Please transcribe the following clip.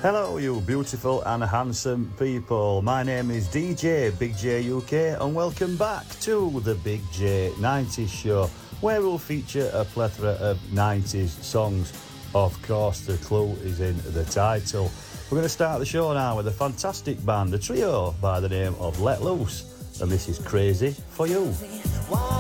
Hello, you beautiful and handsome people. My name is DJ Big J UK, and welcome back to the Big J 90s show, where we'll feature a plethora of 90s songs. Of course, the clue is in the title. We're going to start the show now with a fantastic band, a trio by the name of Let Loose, and this is Crazy for You.